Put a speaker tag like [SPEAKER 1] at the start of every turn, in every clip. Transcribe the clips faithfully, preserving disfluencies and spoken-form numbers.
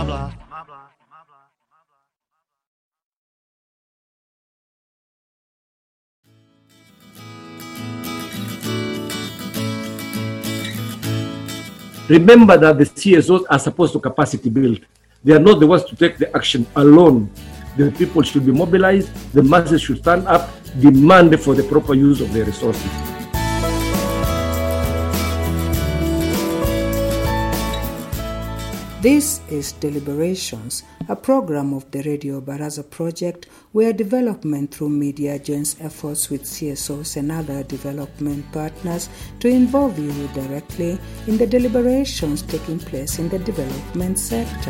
[SPEAKER 1] Mabla.
[SPEAKER 2] Remember that the C S Os are supposed to capacity build. They are not the ones to take the action alone. The people should be mobilized, the masses should stand up, demand for the proper use of their resources.
[SPEAKER 3] This is Deliberations, a program of the Radio Baraza project where development through media joins efforts with C S Os and other development partners to involve you directly in the deliberations taking place in the development sector.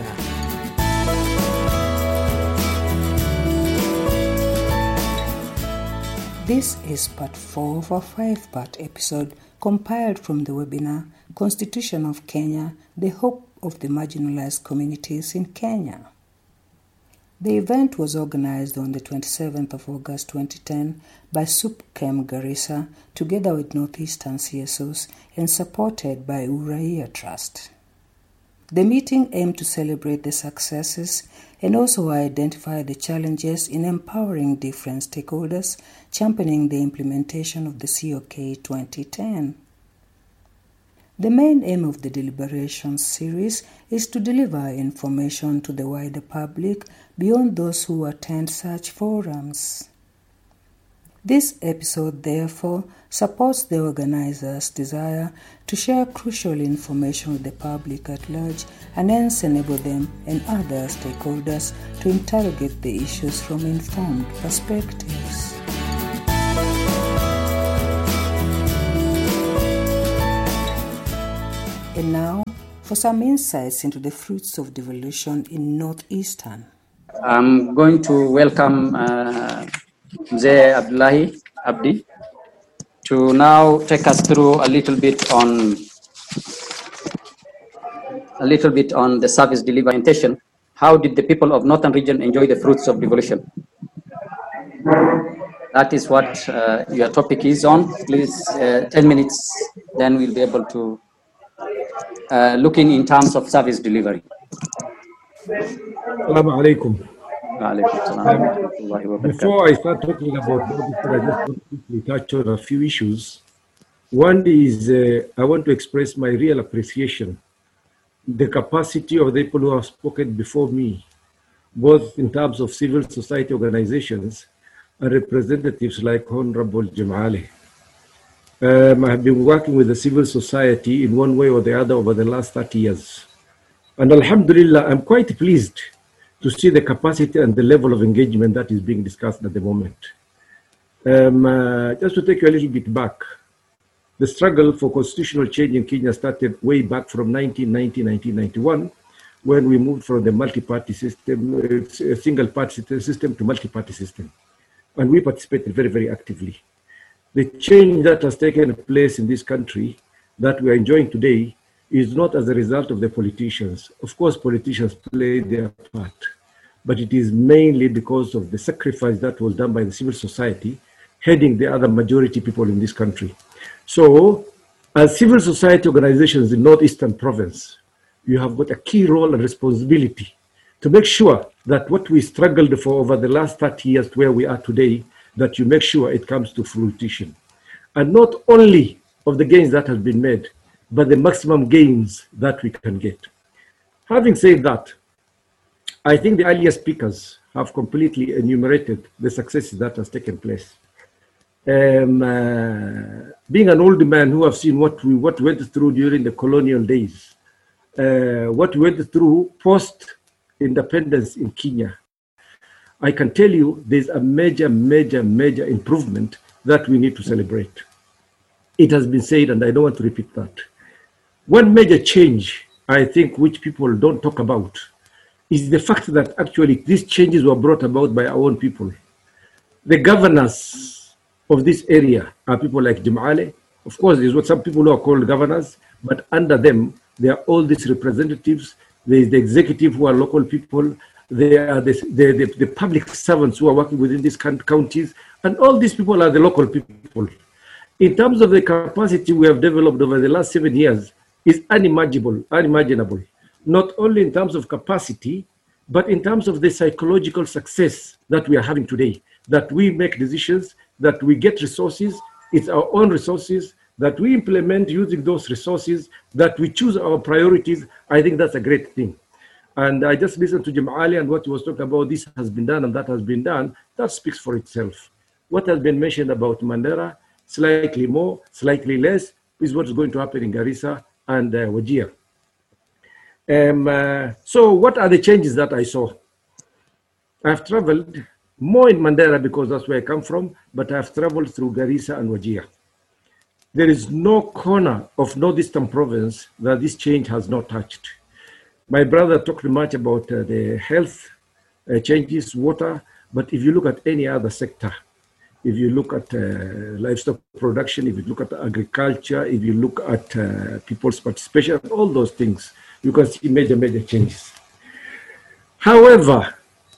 [SPEAKER 3] This is part four of a five-part episode compiled from the webinar Constitution of Kenya, the Hope of the Marginalized Communities in Kenya. The event was organized on the twenty-seventh of August twenty ten by SUPKEM Garissa together with Northeastern C S Os and supported by Uraia Trust. The meeting aimed to celebrate the successes and also identify the challenges in empowering different stakeholders, championing the implementation of the C O K twenty ten. The main aim of the Deliberations series is to deliver information to the wider public beyond those who attend such forums. This episode, therefore, supports the organizers' desire to share crucial information with the public at large and hence enable them and other stakeholders to interrogate the issues from informed perspectives. And now, for some insights into the fruits of devolution in Northeastern.
[SPEAKER 4] I'm going to welcome uh, Mzee Abdullahi Abdi to now take us through a little bit on a little bit on the service delivery orientation. How did the people of Northern region enjoy the fruits of devolution? That is what uh, your topic is on. Please, uh, ten minutes, then we'll be able to uh, looking in terms of service delivery.
[SPEAKER 2] Assalamu alaikum. Um, before I start talking about this, I just want to quickly touch on a few issues. One is uh, I want to express my real appreciation, the capacity of the people who have spoken before me, both in terms of civil society organizations and representatives like Honorable Jumali. Um, I have been working with the civil society in one way or the other over the last thirty years. And Alhamdulillah, I'm quite pleased to see the capacity and the level of engagement that is being discussed at the moment. Um, uh, just to take you a little bit back, the struggle for constitutional change in Kenya started way back from nineteen ninety to nineteen ninety-one, when we moved from the multi-party system, uh, single-party system to multi-party system. And we participated very, very actively. The change that has taken place in this country that we are enjoying today is not as a result of the politicians. Of course, politicians play their part, but it is mainly because of the sacrifice that was done by the civil society, heading the other majority people in this country. So, as civil society organizations in Northeastern Province, you have got a key role and responsibility to make sure that what we struggled for over the last thirty years to where we are today, that you make sure it comes to fruition. And not only of the gains that have been made, but the maximum gains that we can get. Having said that, I think the earlier speakers have completely enumerated the successes that has taken place. Um, uh, being an old man who have seen what we what went through during the colonial days, uh, what we went through post-independence in Kenya, I can tell you there's a major, major, major improvement that we need to celebrate. It has been said, and I don't want to repeat that. One major change, I think, which people don't talk about, is the fact that actually these changes were brought about by our own people. The governors of this area are people like Jumali. Of course, there's what some people who are called governors, but under them, there are all these representatives. There's the executive who are local people. There are the, the, the, the public servants who are working within these counties, and all these people are the local people. In terms of the capacity we have developed over the last seven years, is unimaginable, unimaginable. not only in terms of capacity, but in terms of the psychological success that we are having today, that we make decisions, that we get resources, it's our own resources, that we implement using those resources, that we choose our priorities. I think that's a great thing. And I just listened to Jim Ali and what he was talking about, this has been done and that has been done, that speaks for itself. What has been mentioned about Mandera, slightly more, slightly less, is what is going to happen in Garissa and uh, Wajir. Um, uh, so what are the changes that I saw? I've traveled more in Mandera because that's where I come from, but I've traveled through Garissa and Wajir. There is no corner of Northeastern province that this change has not touched. My brother talked much about uh, the health uh, changes, water, but if you look at any other sector, if you look at uh, livestock production, if you look at agriculture, if you look at uh, people's participation, all those things, you can see major, major changes. However,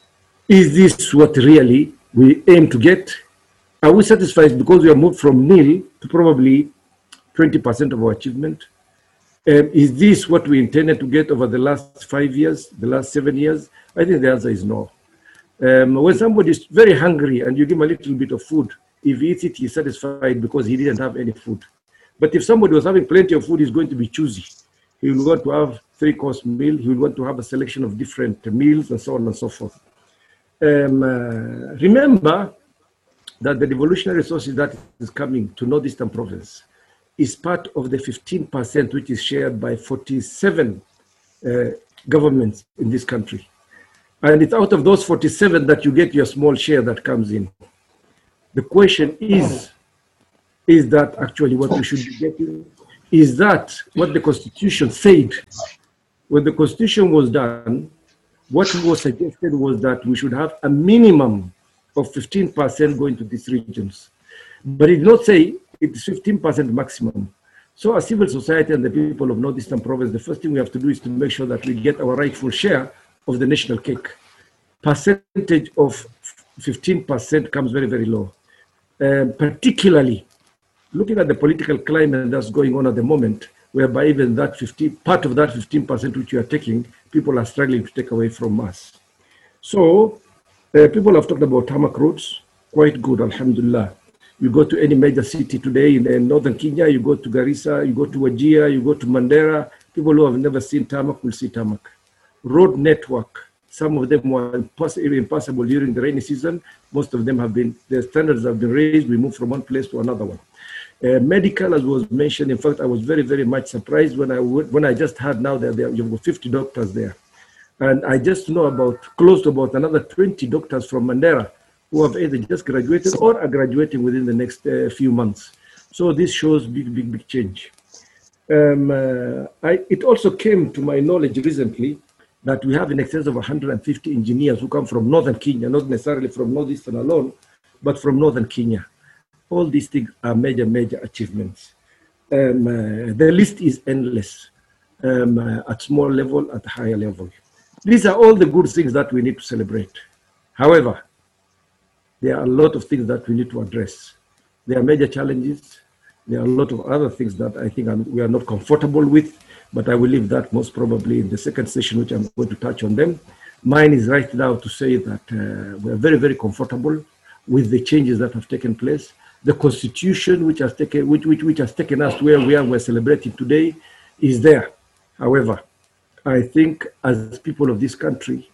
[SPEAKER 2] is this what really we aim to get? Are we satisfied because we have moved from nil to probably twenty percent of our achievement? Um, is this what we intended to get over the last five years, the last seven years? I think the answer is no. Um, when somebody is very hungry and you give him a little bit of food, if he eats it, he's satisfied because he didn't have any food. But if somebody was having plenty of food, he's going to be choosy. He will want to have three-course meal. He will want to have a selection of different meals and so on and so forth. Um, uh, remember that the devolutionary resources that is coming to Northeastern province is part of the fifteen percent which is shared by forty-seven uh, governments in this country. And it's out of those forty-seven that you get your small share that comes in. The question is, is that actually what we should be getting? Is that what the Constitution said? When the Constitution was done, what was suggested was that we should have a minimum of fifteen percent going to these regions. But it did not say it's fifteen percent maximum. So as civil society and the people of Northeastern province, the first thing we have to do is to make sure that we get our rightful share of the national cake. Percentage of fifteen percent comes very, very low. Um, particularly looking at the political climate that's going on at the moment, whereby even that fifteen, part of that fifteen percent which you are taking, people are struggling to take away from us. So uh, people have talked about tarmac roads, quite good, alhamdulillah. You go to any major city today in, in northern Kenya, you go to Garissa, you go to Wajir, you go to Mandera, people who have never seen tarmac will see tarmac. Road network, some of them were impossible during the rainy season. Most of them have been, their standards have been raised. We moved from one place to another one. Uh, medical, as was mentioned, in fact, I was very, very much surprised when I when I just heard now that there, you've got fifty doctors there. And I just know about close to about another twenty doctors from Mandera who have either just graduated or are graduating within the next uh, few months. So this shows big, big, big change. Um, uh, I, it also came to my knowledge recently that we have in excess of one hundred fifty engineers who come from northern Kenya, not necessarily from northeastern alone, but from northern Kenya. All these things are major, major achievements. Um, uh, the list is endless, um, uh, at small level, at higher level. These are all the good things that we need to celebrate. However, there are a lot of things that we need to address. There are major challenges. There are a lot of other things that I think I'm, we are not comfortable with, but I will leave that most probably in the second session, which I'm going to touch on them. Mine is right now to say that uh, we are very, very comfortable with the changes that have taken place. The constitution, which has taken, which, which, which has taken us to where we are, we're celebrating today, is there. However, I think as people of this country,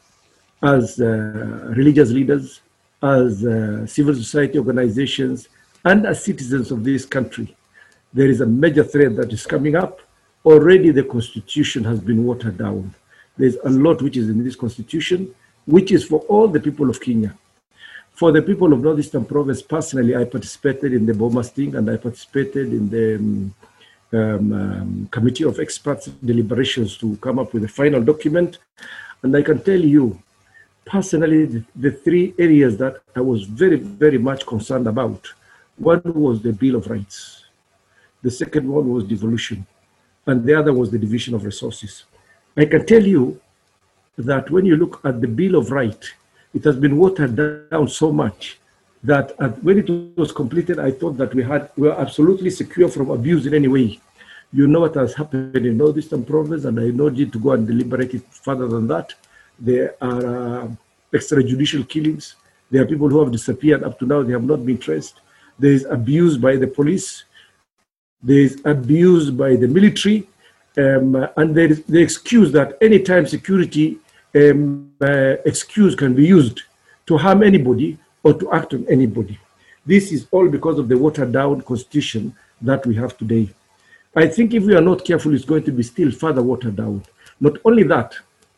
[SPEAKER 2] as uh, religious leaders, as uh, civil society organizations, and as citizens of this country, there is a major threat that is coming up. Already the constitution has been watered down. There's a lot which is in this constitution, which is for all the people of Kenya. For the people of Northeastern province, personally, I participated in the Bomas thing and I participated in the um, um, um, committee of experts deliberations to come up with a final document. And I can tell you, personally, the, the three areas that I was very, very much concerned about. One was the Bill of Rights. The second one was devolution. And the other was the division of resources. I can tell you that when you look at the Bill of Rights, it has been watered down so much that when it was completed, I thought that we had we were absolutely secure from abuse in any way. You know what has happened in Northeastern Province, and I don't need to go and deliberate it further than that. There are uh, extrajudicial killings. There are people who have disappeared up to now. They have not been traced. There is abuse by the police. There is abuse by the military. Um, and there is the excuse that anytime security um, uh, excuse can be used to harm anybody or to act on anybody. This is all because of the watered down constitution that we have today. I think if we are not careful, it's going to be still further watered down. Not only that,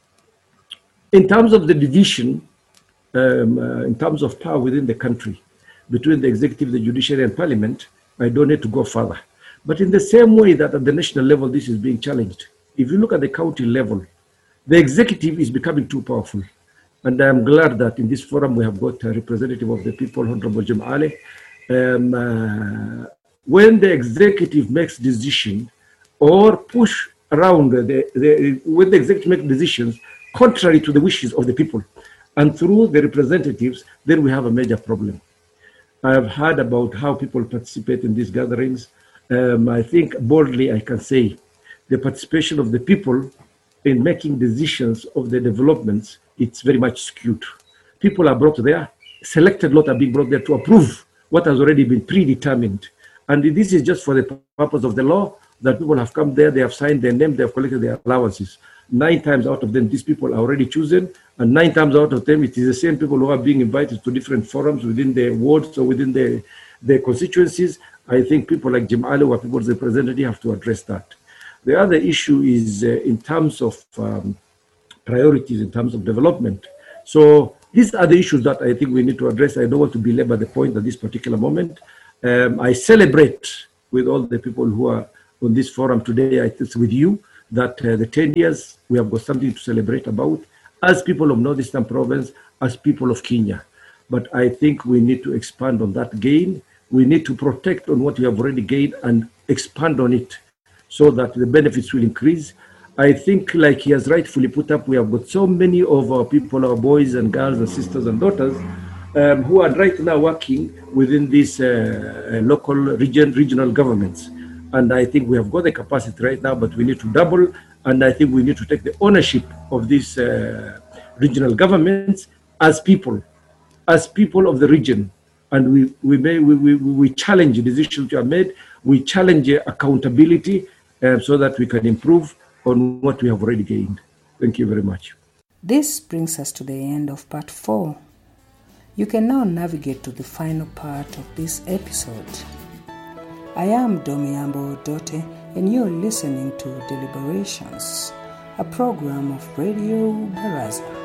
[SPEAKER 2] in terms of the division, um, uh, in terms of power within the country, between the executive, the judiciary, and parliament, I don't need to go further. But in the same way that at the national level, this is being challenged. If you look at the county level, the executive is becoming too powerful. And I'm glad that in this forum, we have got a representative of the people, Honorable Jim Ali. Um, uh, when the executive makes decision or push around, the, the, when the executive makes decisions contrary to the wishes of the people and through the representatives, then we have a major problem. I've heard about how people participate in these gatherings. Um, I think boldly I can say the participation of the people in making decisions of the developments, it's very much skewed. People are brought there, selected lot are being brought there to approve what has already been predetermined. And this is just for the purpose of the law, that people have come there, they have signed their name, they have collected their allowances. Nine times out of them, these people are already chosen, and nine times out of them, it is the same people who are being invited to different forums within their wards or within their, their constituencies. I think people like Jim Ali, or people's representative, have to address that. The other issue is uh, in terms of um, priorities, in terms of development. So these are the issues that I think we need to address. I don't want to belabor the point at this particular moment. Um, I celebrate with all the people who are on this forum today, I think with you, that uh, the ten years, we have got something to celebrate about as people of Northeastern Province, as people of Kenya. But I think we need to expand on that gain. We need to protect on what we have already gained and expand on it so that the benefits will increase. I think, like he has rightfully put up, we have got so many of our people, our boys and girls and sisters and daughters, um, who are right now working within these uh, local region, regional governments. And I think we have got the capacity right now, but we need to double. And I think we need to take the ownership of these uh, regional governments as people, as people of the region. And we, we, may, we, we, we challenge the decisions you have made. We challenge accountability uh, so that we can improve on what we have already gained. Thank you very much.
[SPEAKER 3] This brings us to the end of part four. You can now navigate to the final part of this episode. I am Domiambo Dote, and you're listening to Deliberations, a program of Radio Baraza.